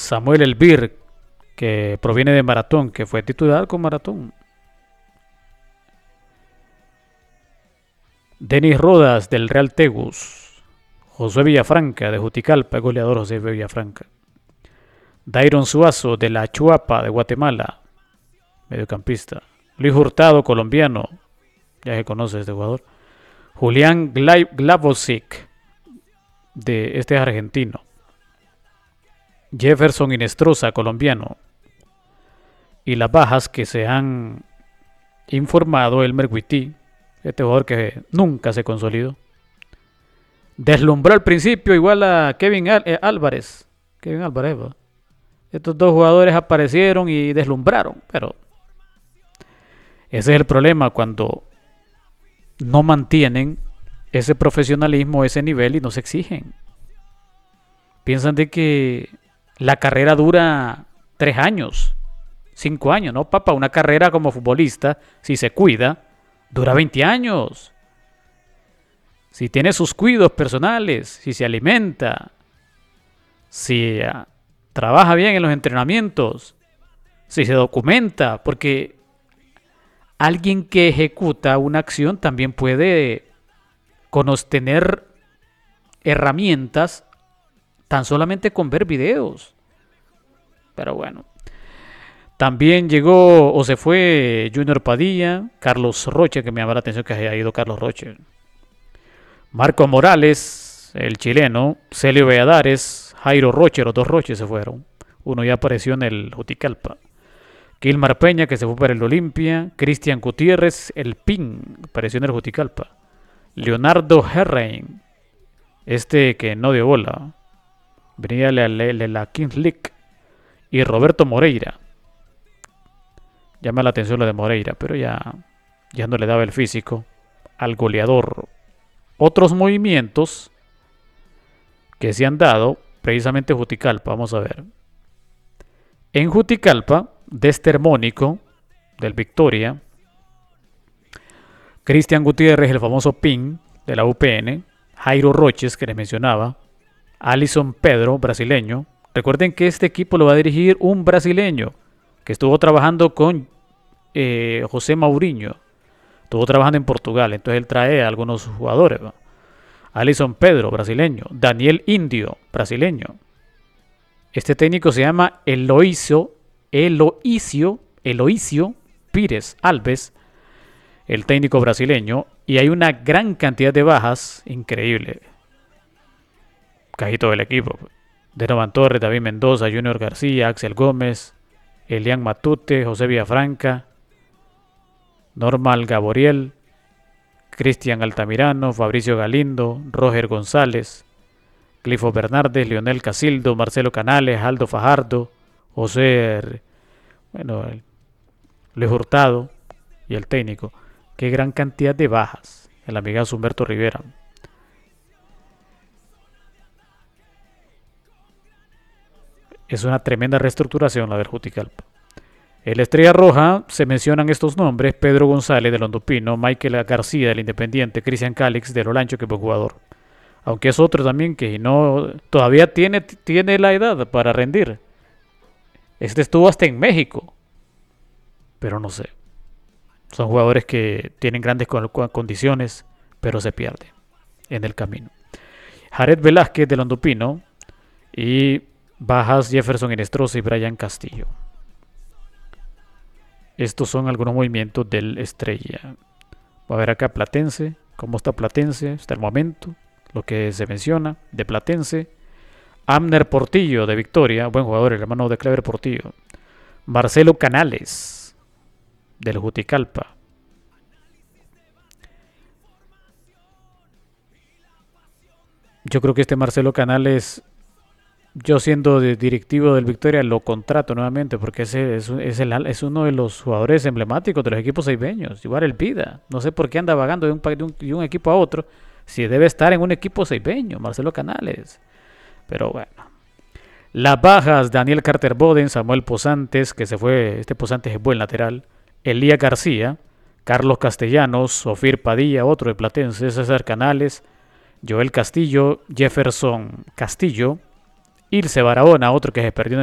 Samuel Elvir, que proviene de Maratón, que fue titular con Maratón. Denis Rodas del Real Tegus. José Villafranca de Juticalpa, goleador José Villafranca. Dairon Suazo de la Chuapa de Guatemala, mediocampista. Luis Hurtado, colombiano, ya se conoce este jugador. Julián Glavosic, este es argentino. Jefferson Inestrosa, colombiano. Y las bajas que se han informado: Elmer Huití, este jugador que nunca se consolidó. Deslumbró al principio igual a Kevin Álvarez. Kevin Álvarez, ¿va? Estos dos jugadores aparecieron y deslumbraron, pero ese es el problema cuando no mantienen ese profesionalismo, ese nivel y no se exigen. Piensan de que la carrera dura 3 años, 5 años, ¿no, papá? Una carrera como futbolista, si se cuida, dura 20 años. Si tiene sus cuidados personales, si se alimenta, si trabaja bien en los entrenamientos, si se documenta, porque alguien que ejecuta una acción también puede tener herramientas tan solamente con ver videos. Pero bueno, también llegó o se fue Junior Padilla, Carlos Roche, que me llama la atención que haya ido Carlos Roche. Marco Morales, el chileno, Celio Valladares, Jairo Roche, los dos Roches se fueron. Uno ya apareció en el Juticalpa. Kilmar Peña, que se fue para el Olimpia. Cristian Gutiérrez, el PIN, apareció en el Juticalpa. Leonardo Herrein, que no dio bola, venía de la Kings League. Y Roberto Moreira. Llama la atención lo de Moreira, pero ya no le daba el físico al goleador. Otros movimientos que se han dado, precisamente Juticalpa, vamos a ver. En Juticalpa, Dester Mónico, del Victoria. Cristian Gutiérrez, el famoso PIN de la UPN. Jairo Roches, que les mencionaba. Alison Pedro, brasileño. Recuerden que este equipo lo va a dirigir un brasileño que estuvo trabajando con José Mourinho. Estuvo trabajando en Portugal, entonces él trae a algunos jugadores, ¿va? Alison Pedro, brasileño. Daniel Indio, brasileño. Este técnico se llama Eloísio Pires Alves, el técnico brasileño. Y hay una gran cantidad de bajas, increíble. Cajito del equipo. Denovan Torres, David Mendoza, Junior García, Axel Gómez, Elian Matute, José Villafranca, Normal Gaboriel, Cristian Altamirano, Fabricio Galindo, Roger González, Clifo Bernardes, Leonel Casildo, Marcelo Canales, Aldo Fajardo, Luis Hurtado y el técnico. Qué gran cantidad de bajas. El amigazo Humberto Rivera. Es una tremenda reestructuración la del Juticalpa. En la Estrella Roja se mencionan estos nombres: Pedro González del Ondupino, Michael García del Independiente, Cristian Calix del Olancho, que fue jugador. Aunque es otro también que no todavía tiene la edad para rendir. Este estuvo hasta en México. Pero no sé. Son jugadores que tienen grandes condiciones, pero se pierden en el camino. Jared Velázquez del Ondupino y bajas Jefferson Inestrosa y Brian Castillo. Estos son algunos movimientos del Estrella. Va a ver acá Platense. ¿Cómo está Platense hasta el momento? Lo que se menciona de Platense. Amner Portillo de Victoria. Buen jugador, el hermano de Clever Portillo. Marcelo Canales del Juticalpa. Yo creo que este Marcelo Canales, yo siendo directivo del Victoria, lo contrato nuevamente porque es uno de los jugadores emblemáticos de los equipos ceibeños. Igual el Vida. No sé por qué anda vagando de un equipo a otro si debe estar en un equipo ceibeño, Marcelo Canales. Pero bueno. Las bajas: Daniel Carter Boden, Samuel Posantes, que se fue. Este Posantes es buen lateral. Elías García, Carlos Castellanos, Sofir Padilla, otro de Platense, César Canales, Joel Castillo, Jefferson Castillo, Ilse Barahona, otro que se perdió en